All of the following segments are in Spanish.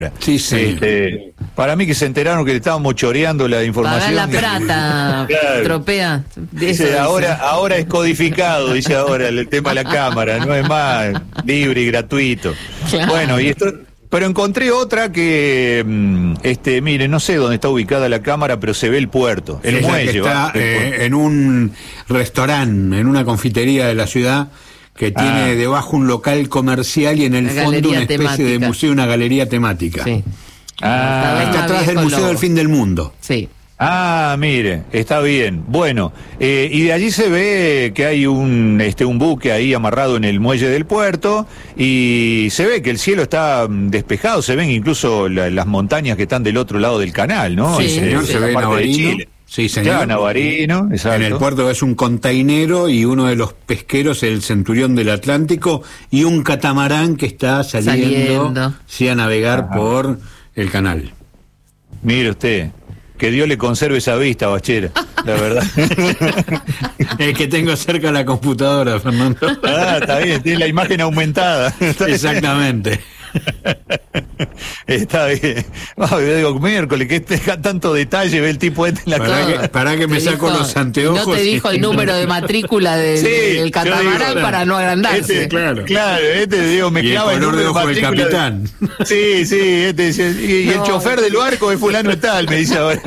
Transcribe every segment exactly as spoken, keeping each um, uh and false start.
Sí, sí. Este, para mí que se enteraron que le estábamos choreando la información. Pagar la plata, claro. Tropea. Dice, dice. Ahora, ahora es codificado, dice ahora el tema de la cámara, no es más libre y gratuito. Claro. Bueno, y esto, pero encontré otra que, este, mire, no sé dónde está ubicada la cámara, pero se ve el puerto, el es muelle. Está eh, en un restaurante, en una confitería de la ciudad, que tiene ah. debajo un local comercial y en el una fondo una especie temática. de museo, una galería temática. Sí. Ah, está atrás del Museo logo. del Fin del Mundo. Sí. Ah, mire, está bien. Bueno, eh, y de allí se ve que hay un este un buque ahí amarrado en el muelle del puerto y se ve que el cielo está despejado, se ven incluso la, las montañas que están del otro lado del canal, ¿no? Sí, señor, se ve Navarino. Sí, señor. Ya, Navarino, exacto. En el puerto es un containero y uno de los pesqueros, el Centurión del Atlántico, y un catamarán que está saliendo, saliendo. Sí, a navegar Ajá. por el canal. Mire usted, que Dios le conserve esa vista, Bachera, la verdad. Es que tengo cerca la computadora, Fernando. Ah, está bien, tiene la imagen aumentada. Exactamente. Está bien. Oh, yo digo, miércoles, que tenga tanto detalle, ve el tipo este en la para cara. Que, para que me te saco dijo, los anteojos. No te dijo y... el número de matrícula de, sí, del catamarán digo, para no agrandarse. Este, claro. Claro, este digo, me y clava el color el de ojo del capitán. De... Sí, sí, este dice, y, no. y el chofer del barco es fulano tal, me dice ahora.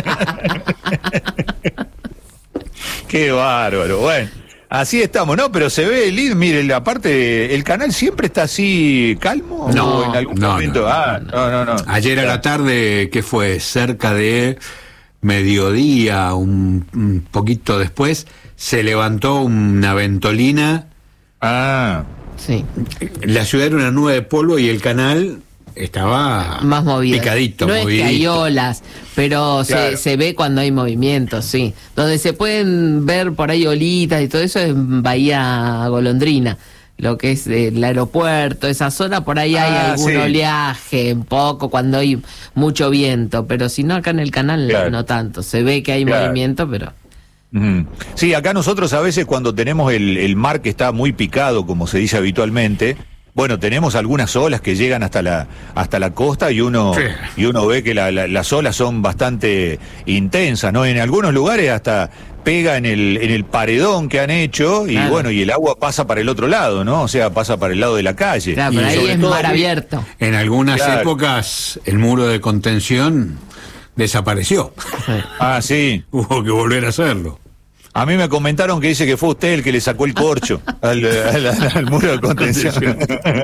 Qué bárbaro, bueno. Así estamos, ¿no? Pero se ve el mire, aparte, ¿el canal siempre está así calmo? No, ¿O en algún no, momento? No, ah, no, no, no. Ayer a la tarde, ¿qué fue? Cerca de mediodía, un, un poquito después, se levantó una ventolina. Ah. Sí. La ciudad era una nube de polvo y el canal estaba más movido. Picadito, no movidito. Es que hay olas, pero claro. se, se ve cuando hay movimientos, sí. Donde se pueden ver por ahí olitas y todo eso es en Bahía Golondrina, lo que es el aeropuerto, esa zona, por ahí hay ah, algún sí. oleaje, un poco, cuando hay mucho viento, pero si no, acá en el canal claro. no tanto. Se ve que hay claro. movimiento, pero... Uh-huh. Sí, acá nosotros a veces cuando tenemos el, el mar que está muy picado, como se dice habitualmente... Bueno, tenemos algunas olas que llegan hasta la hasta la costa y uno sí. y uno ve que la, la, las olas son bastante intensas, ¿no? En algunos lugares hasta pega en el en el paredón que han hecho y claro. bueno, y el agua pasa para el otro lado, ¿no? O sea, pasa para el lado de la calle. Claro, pero ahí es mar abierto. En algunas claro. épocas el muro de contención desapareció. Sí. Ah, sí. Hubo que volver a hacerlo. A mí me comentaron que dice que fue usted el que le sacó el corcho al, al, al, al muro de contención.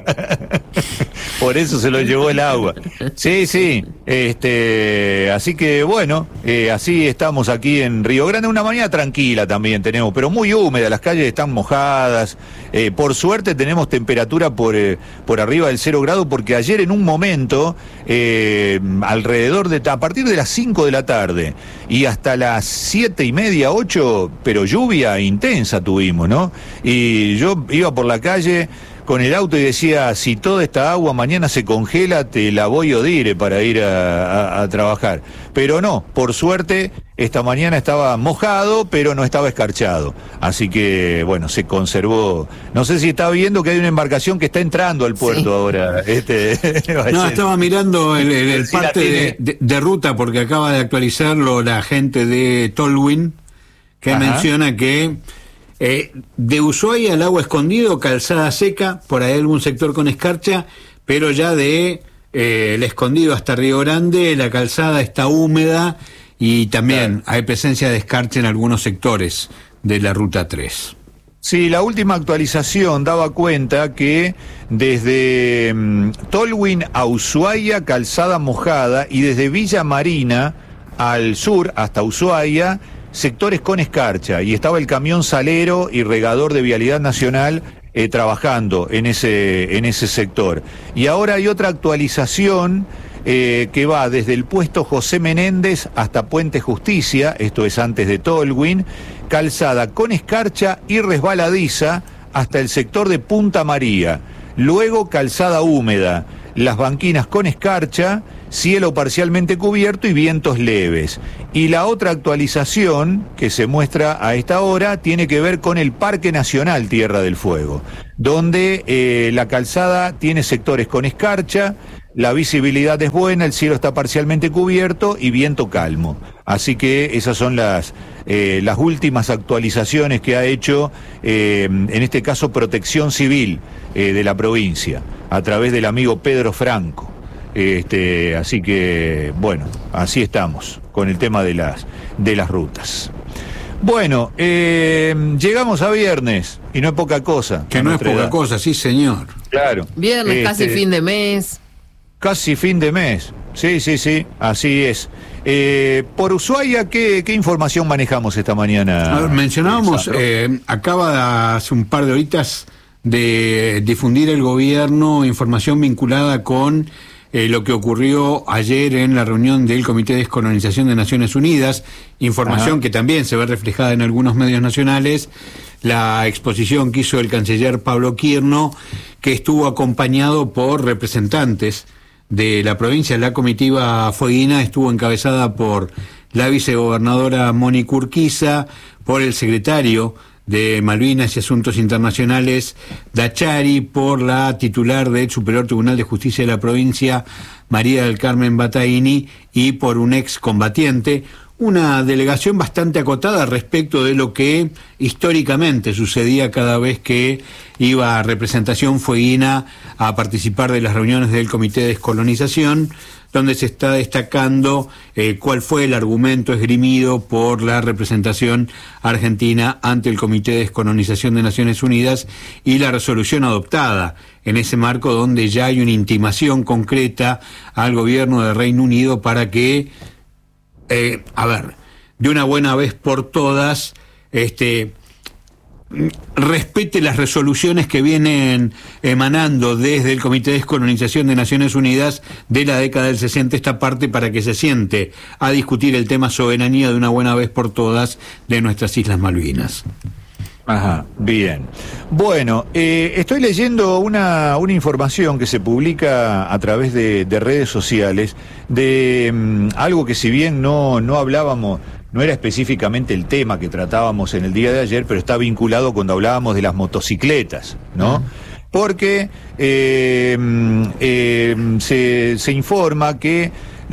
Por eso se lo llevó el agua. Sí, sí. Este, así que bueno, eh, así estamos aquí en Río Grande. Una mañana tranquila también tenemos, pero muy húmeda. Las calles están mojadas. Eh, por suerte tenemos temperatura por, eh, por arriba del cero grado, porque ayer en un momento, eh, alrededor de, a partir de las cinco de la tarde y hasta las siete y media, ocho, pero lluvia intensa tuvimos, ¿no? Y yo iba por la calle con el auto y decía, si toda esta agua mañana se congela, te la voy a odir para ir a, a, a trabajar. Pero no, por suerte, esta mañana estaba mojado, pero no estaba escarchado. Así que, bueno, se conservó. No sé si está viendo que hay una embarcación que está entrando al puerto sí. ahora. Este, no, estaba mirando el, el, el parte de, de, de ruta, porque acaba de actualizarlo la gente de Tolwyn, que Ajá. menciona que eh, de Ushuaia al Agua Escondido, calzada seca, por ahí algún sector con escarcha, pero ya de eh, el Escondido hasta Río Grande, la calzada está húmeda y también claro. hay presencia de escarcha en algunos sectores de la Ruta tres. Sí, la última actualización daba cuenta que desde um, Tolwyn a Ushuaia, calzada mojada, y desde Villa Marina al sur hasta Ushuaia, sectores con escarcha, y estaba el camión salero y regador de Vialidad Nacional eh, trabajando en ese, en ese sector. Y ahora hay otra actualización eh, que va desde el puesto José Menéndez hasta Puente Justicia, esto es antes de Tolwyn, calzada con escarcha y resbaladiza hasta el sector de Punta María, luego calzada húmeda, las banquinas con escarcha, cielo parcialmente cubierto y vientos leves. Y la otra actualización que se muestra a esta hora tiene que ver con el Parque Nacional Tierra del Fuego, donde eh, la calzada tiene sectores con escarcha, la visibilidad es buena, el cielo está parcialmente cubierto y viento calmo. Así que esas son las, eh, las últimas actualizaciones que ha hecho, eh, en este caso, Protección Civil eh, de la provincia, a través del amigo Pedro Franco. Este, así que, bueno, así estamos con el tema de las, de las rutas. Bueno, eh, llegamos a viernes y no es poca cosa. Que no es poca edad. cosa, sí señor. Claro. Viernes, este, casi fin de mes. Casi fin de mes, sí, sí, sí, así es. Eh, por Ushuaia, ¿qué, ¿qué información manejamos esta mañana? A ver, mencionábamos, eh, acaba hace un par de horitas de difundir el gobierno información vinculada con eh, lo que ocurrió ayer en la reunión del Comité de Descolonización de Naciones Unidas, información Ajá. que también se ve reflejada en algunos medios nacionales, la exposición que hizo el canciller Pablo Quirno, que estuvo acompañado por representantes de la provincia. La comitiva fueguina estuvo encabezada por la vicegobernadora Mónica Urquiza, por el secretario de Malvinas y Asuntos Internacionales Dachari, por la titular del Superior Tribunal de Justicia de la provincia María del Carmen Bataini y por un ex combatiente. Una delegación bastante acotada respecto de lo que históricamente sucedía cada vez que iba a representación fueguina a participar de las reuniones del Comité de Descolonización, donde se está destacando eh, cuál fue el argumento esgrimido por la representación argentina ante el Comité de Descolonización de Naciones Unidas y la resolución adoptada en ese marco, donde ya hay una intimación concreta al gobierno de Reino Unido para que Eh, a ver, de una buena vez por todas, este, respete las resoluciones que vienen emanando desde el Comité de Descolonización de Naciones Unidas de la década del sesenta, esta parte, para que se siente a discutir el tema soberanía de una buena vez por todas de nuestras Islas Malvinas. Ajá, bien. Bueno, eh, estoy leyendo una, una información que se publica a través de, de redes sociales de um, algo que, si bien no, no hablábamos, no era específicamente el tema que tratábamos en el día de ayer, pero está vinculado cuando hablábamos de las motocicletas, ¿no? Uh-huh. Porque eh, eh, se, se informa que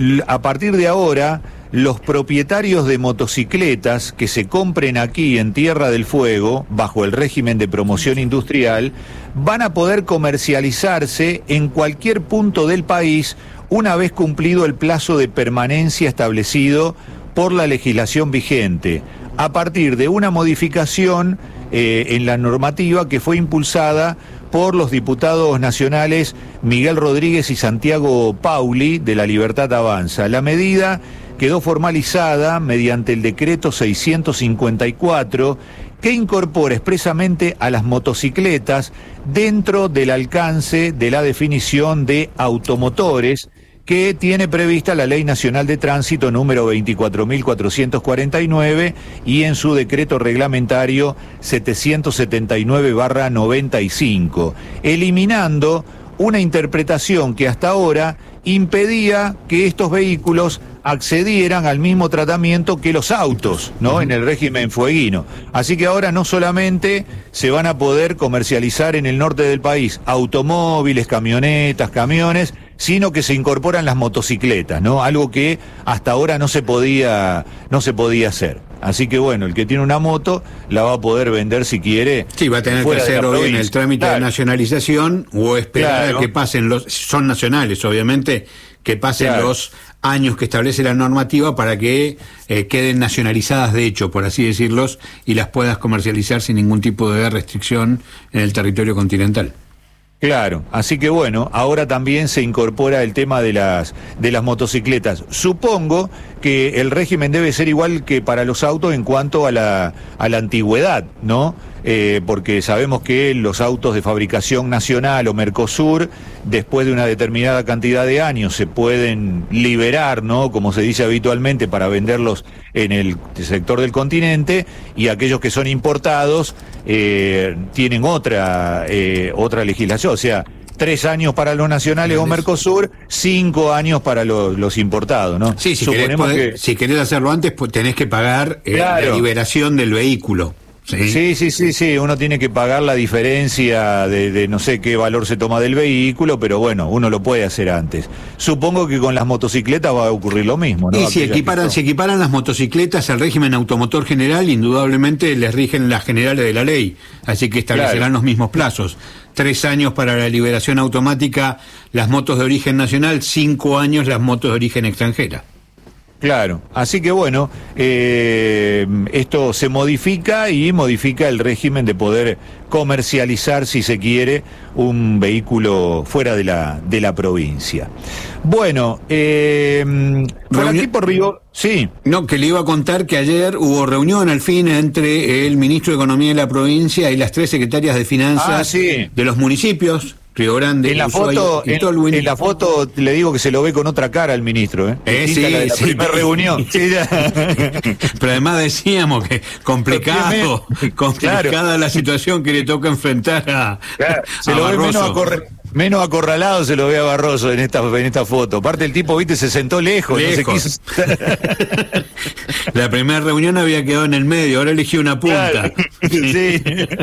a partir de ahora los propietarios de motocicletas que se compren aquí en Tierra del Fuego, bajo el régimen de promoción industrial, van a poder comercializarse en cualquier punto del país una vez cumplido el plazo de permanencia establecido por la legislación vigente, a partir de una modificación eh, en la normativa que fue impulsada por los diputados nacionales Miguel Rodríguez y Santiago Pauli de La Libertad Avanza. La medida quedó formalizada mediante el decreto seiscientos cincuenta y cuatro, que incorpora expresamente a las motocicletas dentro del alcance de la definición de automotores que tiene prevista la Ley Nacional de Tránsito número veinticuatro mil cuatrocientos cuarenta y nueve y en su decreto reglamentario setecientos setenta y nueve barra noventa y cinco, eliminando una interpretación que hasta ahora impedía que estos vehículos accedieran al mismo tratamiento que los autos, ¿no? En el régimen fueguino. Así que ahora no solamente se van a poder comercializar en el norte del país automóviles, camionetas, camiones, sino que se incorporan las motocicletas, ¿no? Algo que hasta ahora no se podía, no se podía hacer. Así que bueno, el que tiene una moto la va a poder vender si quiere. Sí, va a tener que hacer o bien el trámite claro. de nacionalización o esperar claro. a que pasen los, son nacionales obviamente, que pasen claro. los años que establece la normativa para que eh, queden nacionalizadas de hecho, por así decirlos, y las puedas comercializar sin ningún tipo de restricción en el territorio continental. Claro, así que bueno, ahora también se incorpora el tema de las de las motocicletas. Supongo que el régimen debe ser igual que para los autos en cuanto a la a la antigüedad, ¿no? Eh, porque sabemos que los autos de fabricación nacional o Mercosur, después de una determinada cantidad de años, se pueden liberar, ¿no? Como se dice habitualmente, para venderlos en el sector del continente, y aquellos que son importados eh, tienen otra eh, otra legislación, o sea, tres años para los nacionales o Mercosur, cinco años para los, los importados, ¿no? Sí, si querés, poder, que... si querés hacerlo antes, pues tenés que pagar eh, claro. la liberación del vehículo. Sí, sí, sí, sí, sí, uno tiene que pagar la diferencia de, de no sé qué valor se toma del vehículo, pero bueno, uno lo puede hacer antes. Supongo que con las motocicletas va a ocurrir lo mismo, ¿no? Y si equiparan, si equiparan las motocicletas al régimen automotor general, indudablemente les rigen las generales de la ley, así que establecerán claro. los mismos plazos. Tres años para la liberación automática las motos de origen nacional, cinco años las motos de origen extranjera. Claro, así que bueno, eh, esto se modifica y modifica el régimen de poder comercializar, si se quiere, un vehículo fuera de la de la provincia. Bueno, eh, por aquí por Río, sí. No, que le iba a contar que ayer hubo reunión al fin entre el ministro de Economía de la provincia y las tres secretarias de Finanzas ah, sí. de los municipios. Río Grande, en la foto, y en, en la foto le digo que se lo ve con otra cara al ministro, ¿eh? eh sí, la de la sí, primera reunión. Sí, pero además decíamos que complicado, complicada claro. la situación que le toca enfrentar a, claro, se a lo Barroso. Ve menos, acorre, menos acorralado se lo ve a Barroso en esta en esta foto. Aparte el tipo, viste, se sentó lejos, lejos. No se quiso... La primera reunión había quedado en el medio, ahora eligió una punta. Claro. Sí.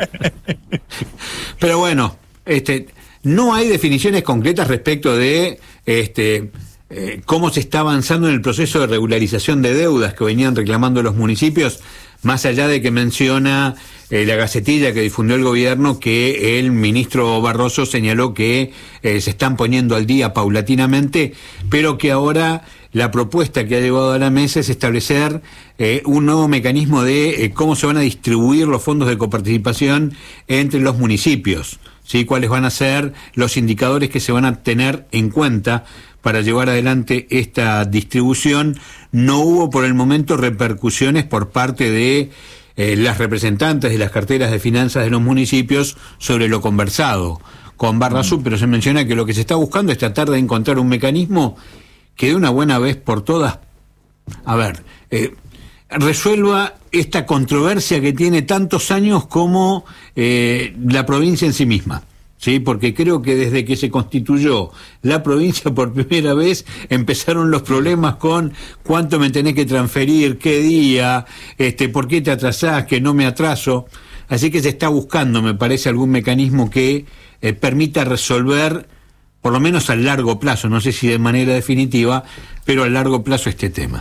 Pero bueno, este no hay definiciones concretas respecto de este eh, cómo se está avanzando en el proceso de regularización de deudas que venían reclamando los municipios, más allá de que menciona eh, la gacetilla que difundió el gobierno que el ministro Barroso señaló que eh, se están poniendo al día paulatinamente, pero que ahora la propuesta que ha llevado a la mesa es establecer eh, un nuevo mecanismo de eh, cómo se van a distribuir los fondos de coparticipación entre los municipios. ¿Sí? ¿Cuáles van a ser los indicadores que se van a tener en cuenta para llevar adelante esta distribución? No hubo por el momento repercusiones por parte de eh, las representantes de las carteras de finanzas de los municipios sobre lo conversado con Barrasú, mm. pero se menciona que lo que se está buscando es tratar de encontrar un mecanismo que de una buena vez por todas, a ver, eh, resuelva esta controversia que tiene tantos años como eh, la provincia en sí misma, ¿sí? Porque creo que desde que se constituyó la provincia por primera vez empezaron los problemas con cuánto me tenés que transferir, qué día, este, por qué te atrasás, que no me atraso. Así que se está buscando, me parece, algún mecanismo que eh, permita resolver, por lo menos a largo plazo, no sé si de manera definitiva, pero a largo plazo este tema.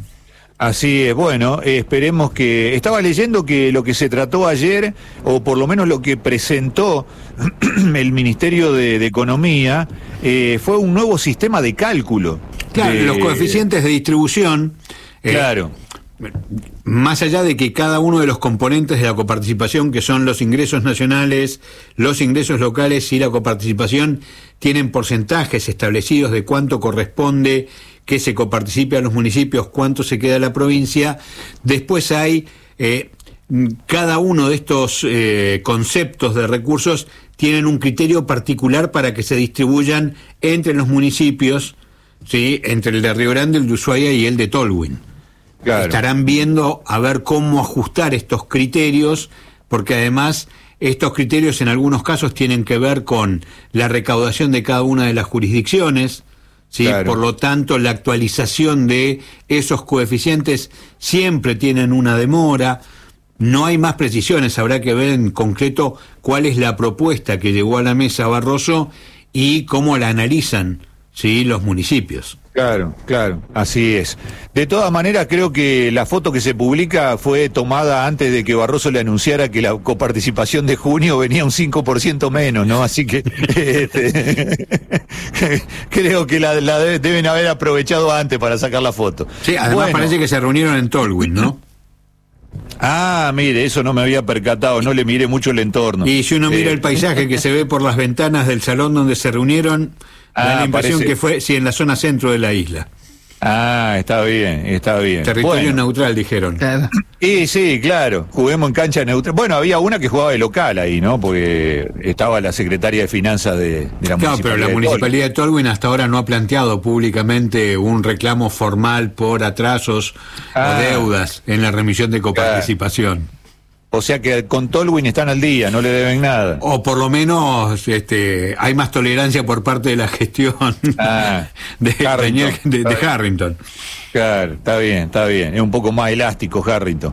Así es, bueno, eh, esperemos que... Estaba leyendo que lo que se trató ayer, o por lo menos lo que presentó el Ministerio de, de Economía, eh, fue un nuevo sistema de cálculo. Claro, de... los coeficientes de distribución... Claro. Eh, más allá de que cada uno de los componentes de la coparticipación, que son los ingresos nacionales, los ingresos locales y la coparticipación, tienen porcentajes establecidos de cuánto corresponde que se coparticipe a los municipios, cuánto se queda a la provincia. Después hay, eh, cada uno de estos eh, conceptos de recursos tienen un criterio particular para que se distribuyan entre los municipios, ¿sí? Entre el de Río Grande, el de Ushuaia y el de Tolwyn. Claro. Estarán viendo a ver cómo ajustar estos criterios, porque además estos criterios en algunos casos tienen que ver con la recaudación de cada una de las jurisdicciones, ¿sí? Claro. Por lo tanto, la actualización de esos coeficientes siempre tienen una demora. No hay más precisiones, habrá que ver en concreto cuál es la propuesta que llegó a la mesa Barroso y cómo la analizan, ¿sí? Los municipios. Claro, claro, así es. De todas maneras, creo que la foto que se publica fue tomada antes de que Barroso le anunciara que la coparticipación de junio venía un cinco por ciento menos, ¿no? Así que este, creo que la, la deben haber aprovechado antes para sacar la foto. Sí, además bueno. Parece que se reunieron en Tolwyn, ¿no? Ah, mire, eso no me había percatado, no le miré mucho el entorno. Y si uno mira eh. el paisaje que se ve por las ventanas del salón donde se reunieron, da ah, la impresión parece... que fue, sí, en la zona centro de la isla. Ah, está bien, está bien. Territorio bueno. neutral, dijeron. Y sí, claro, juguemos en cancha neutral. Bueno, había una que jugaba de local ahí, ¿no? Porque estaba la secretaria de Finanzas de, de la claro, Municipalidad. Pero la de Municipalidad de Tolwyn hasta ahora no ha planteado públicamente un reclamo formal por atrasos ah, o deudas en la remisión de coparticipación. Claro. O sea que con Tolwyn están al día, no le deben nada. O por lo menos este, hay más tolerancia por parte de la gestión ah, de, Harrington. De, de, de Harrington. Claro, está bien, está bien. Es un poco más elástico, Harrington.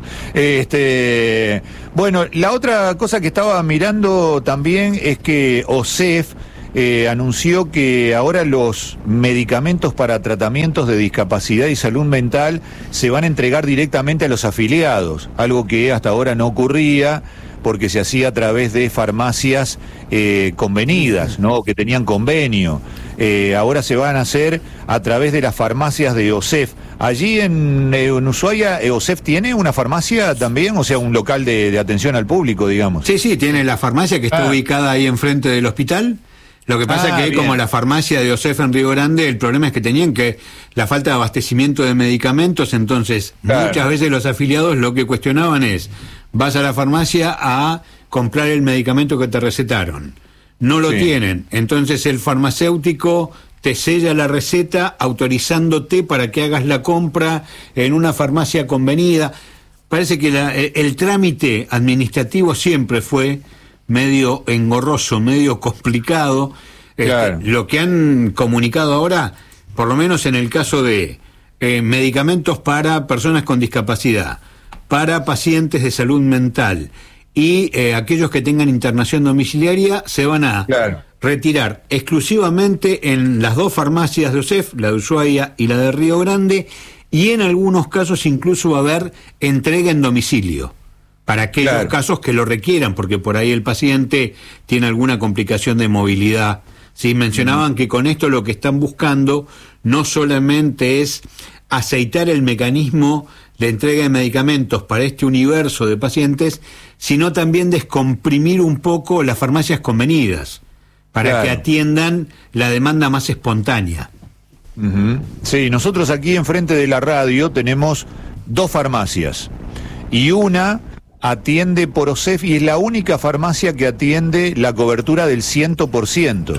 Este, bueno, la otra cosa que estaba mirando también es que O S E F eh, anunció que ahora los medicamentos para tratamientos de discapacidad y salud mental se van a entregar directamente a los afiliados, algo que hasta ahora no ocurría, porque se hacía a través de farmacias eh, convenidas, ¿no? Que tenían convenio. Eh, ahora se van a hacer a través de las farmacias de O S E F. Allí en, en Ushuaia, ¿O S E F tiene una farmacia también? O sea, un local de, de atención al público, digamos. Sí, sí, tiene la farmacia que está ah. ubicada ahí enfrente del hospital. Lo que pasa ah, es que bien. Como la farmacia de O S E F en Río Grande, el problema es que tenían que la falta de abastecimiento de medicamentos, entonces claro. muchas veces los afiliados lo que cuestionaban es: vas a la farmacia a comprar el medicamento que te recetaron. No lo sí. tienen. Entonces el farmacéutico te sella la receta autorizándote para que hagas la compra en una farmacia convenida. Parece que la, el, el trámite administrativo siempre fue medio engorroso, medio complicado. Claro. Este, lo que han comunicado ahora, por lo menos en el caso de eh, medicamentos para personas con discapacidad, para pacientes de salud mental y eh, aquellos que tengan internación domiciliaria, se van a claro. retirar exclusivamente en las dos farmacias de O S E F, la de Ushuaia y la de Río Grande, y en algunos casos incluso va a haber entrega en domicilio para aquellos claro. casos que lo requieran, porque por ahí el paciente tiene alguna complicación de movilidad. Sí, mencionaban mm. que con esto lo que están buscando no solamente es aceitar el mecanismo de entrega de medicamentos para este universo de pacientes, sino también descomprimir un poco las farmacias convenidas, para claro. que atiendan la demanda más espontánea. Uh-huh. Sí, nosotros aquí enfrente de la radio tenemos dos farmacias, y una atiende por O S E F y es la única farmacia que atiende la cobertura del cien por ciento.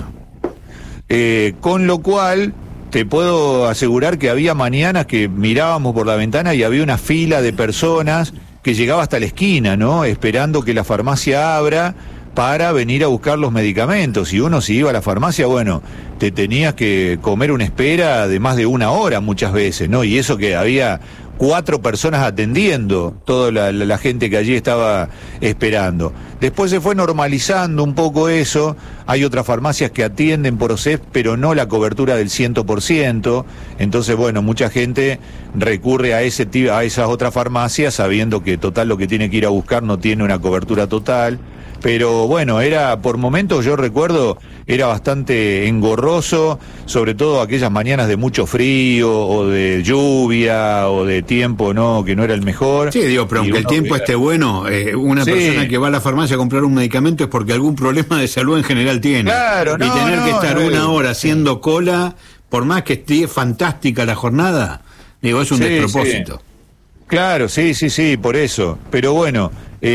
Eh, con lo cual te puedo asegurar que había mañanas que mirábamos por la ventana y había una fila de personas que llegaba hasta la esquina, ¿no? Esperando que la farmacia abra para venir a buscar los medicamentos. Y uno, si iba a la farmacia, bueno, te tenías que comer una espera de más de una hora muchas veces, ¿no? Y eso que había cuatro personas atendiendo, toda la, la, la gente que allí estaba esperando. Después se fue normalizando un poco eso, hay otras farmacias que atienden por O S E F, pero no la cobertura del cien por ciento, entonces bueno, mucha gente recurre a ese a esas otras farmacias sabiendo que total lo que tiene que ir a buscar no tiene una cobertura total. Pero bueno, era por momentos, yo recuerdo, era bastante engorroso, sobre todo aquellas mañanas de mucho frío, o de lluvia, o de tiempo, ¿no? Que no era el mejor. Sí, digo, pero aunque el tiempo que... esté bueno, eh, una sí. persona que va a la farmacia a comprar un medicamento es porque algún problema de salud en general tiene. Claro, no, y tener no, que estar no, una no, hora haciendo cola, por más que esté fantástica la jornada, digo, es un sí, despropósito. Sí. Claro, sí, sí, sí, por eso. Pero bueno,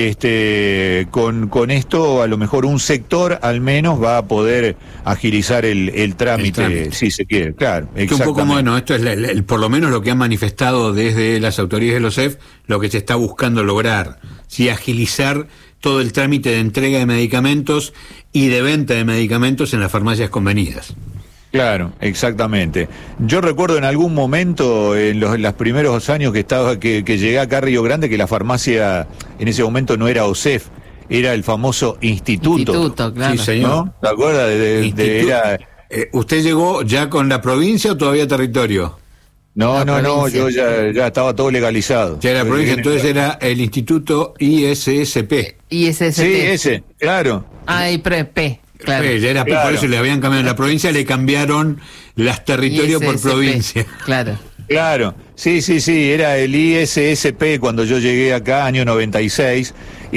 este, con, con esto a lo mejor un sector al menos va a poder agilizar el, el, trámite, el trámite, si se quiere, claro. Que un poco bueno, esto es la, la, por lo menos lo que han manifestado desde las autoridades de los O S E F, lo que se está buscando lograr, sí, agilizar todo el trámite de entrega de medicamentos y de venta de medicamentos en las farmacias convenidas. Claro, exactamente. Yo recuerdo en algún momento, en los, en los primeros años que estaba, que, que llegué acá a Río Grande, que la farmacia en ese momento no era O S E F, era el famoso Instituto. Instituto, claro. Sí, señor. ¿No? ¿Te acuerdas? De, de, de, era... eh, ¿Usted llegó ya con la provincia o todavía territorio? No, la no, provincia. no, yo ya, ya estaba todo legalizado. Ya era provincia, entonces era el Instituto I S S P. I S S P. Sí, ese, claro. Ah, y pre, P. Claro. Sí, ya era claro. Por eso le habían cambiado en la provincia, le cambiaron las territorios por provincia. Claro. Claro, sí, sí, sí, era el I S S P cuando yo llegué acá, año noventa y seis,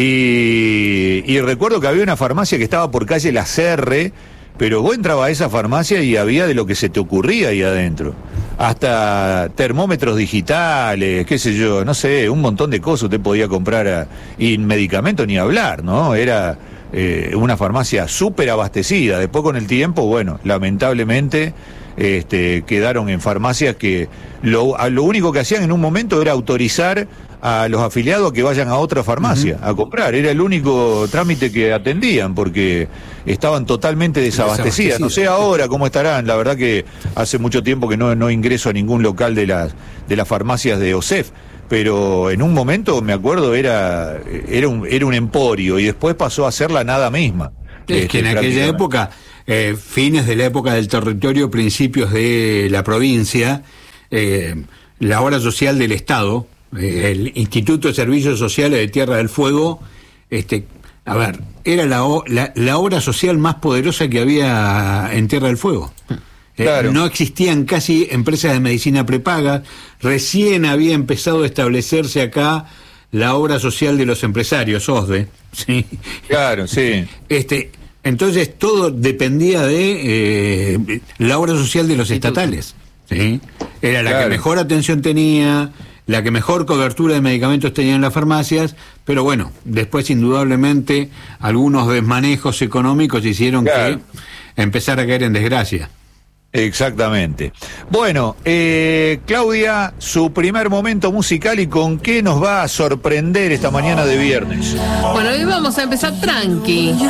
y, y recuerdo que había una farmacia que estaba por calle La Serre, pero vos entrabas a esa farmacia y había de lo que se te ocurría ahí adentro. Hasta termómetros digitales, qué sé yo, no sé, un montón de cosas usted podía comprar, a, y medicamentos ni hablar, ¿no? Era eh, una farmacia súper abastecida. Después con el tiempo, bueno, lamentablemente este, quedaron en farmacias que lo, lo único que hacían en un momento era autorizar a los afiliados que vayan a otra farmacia uh-huh. a comprar. Era el único trámite que atendían porque estaban totalmente desabastecidas. No sé ahora cómo estarán. La verdad que hace mucho tiempo que no, no ingreso a ningún local de las, de las farmacias de O S E F. Pero en un momento, me acuerdo, era, era, un, era un emporio y después pasó a ser la nada misma. Es este, que en aquella época, eh, fines de la época del territorio, principios de la provincia, eh, la obra social del Estado, eh, el Instituto de Servicios Sociales de Tierra del Fuego, este, a ver, era la, la, la obra social más poderosa que había en Tierra del Fuego. Eh, claro. No existían casi empresas de medicina prepaga, recién había empezado a establecerse acá la obra social de los empresarios, O S D E, ¿sí? Claro, sí. Este, entonces todo dependía de eh, la obra social de los estatales, ¿sí? Era la claro. que mejor atención tenía, la que mejor cobertura de medicamentos tenía en las farmacias, pero bueno, después indudablemente algunos desmanejos económicos hicieron claro. que empezara a caer en desgracia. Exactamente. Bueno, eh, Claudia, su primer momento musical y con qué nos va a sorprender esta mañana de viernes. Bueno, hoy vamos a empezar tranqui, eh,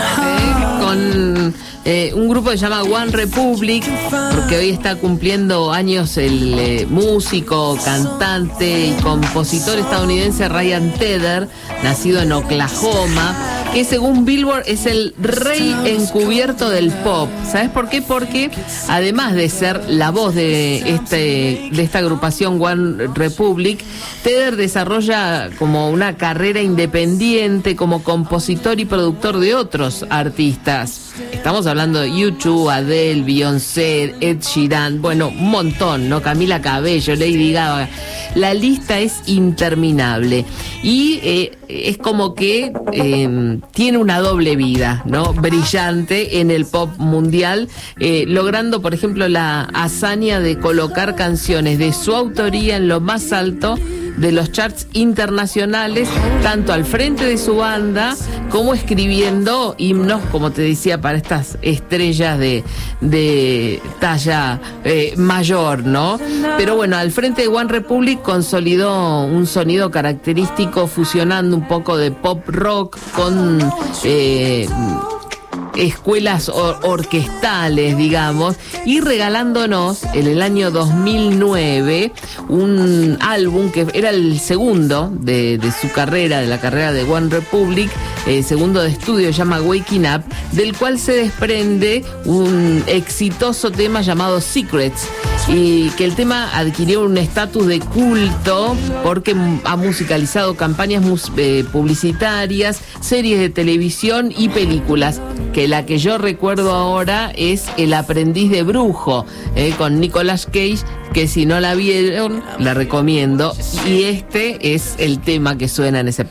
con eh, un grupo que se llama One Republic, porque hoy está cumpliendo años el eh, músico, cantante y compositor estadounidense Ryan Tedder, nacido en Oklahoma, que según Billboard es el rey encubierto del pop. ¿Sabes por qué? Porque además de ser la voz de este de esta agrupación One Republic, Tedder desarrolla como una carrera independiente como compositor y productor de otros artistas. Estamos hablando de U dos, Adele, Beyoncé, Ed Sheeran, bueno, un montón, ¿no? Camila Cabello, Lady Gaga. La lista es interminable. Y eh, es como que eh, tiene una doble vida, ¿no? Brillante en el pop mundial, eh, logrando, por ejemplo, la hazaña de colocar canciones de su autoría en lo más alto de los charts internacionales, tanto al frente de su banda como escribiendo himnos, como te decía, para estas estrellas de, de talla eh, mayor, ¿no? Pero bueno, al frente de One Republic consolidó un sonido característico fusionando un poco de pop rock con eh, escuelas or- orquestales, digamos, y regalándonos en el año dos mil nueve un álbum que era el segundo de, de su carrera, de la carrera de One Republic, eh, segundo de estudio, se llama Waking Up, del cual se desprende un exitoso tema llamado Secrets, y que el tema adquirió un estatus de culto porque ha musicalizado campañas mus- eh, publicitarias, series de televisión y películas, que la que yo recuerdo ahora es El aprendiz de brujo, eh, con Nicolas Cage, que si no la vieron, la recomiendo, y este es el tema que suena en ese